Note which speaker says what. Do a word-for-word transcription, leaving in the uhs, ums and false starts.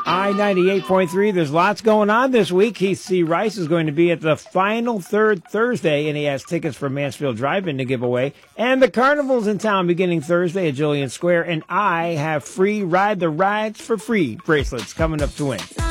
Speaker 1: I ninety-eight point three, there's lots going on this week. Keith C. Rice is going to be at the Final Third Thursday, and he has tickets for Mansfield Drive-In to give away. And the Carnival's in town beginning Thursday at Julian Square, and I have free Ride the Rides for Free bracelets coming up to win.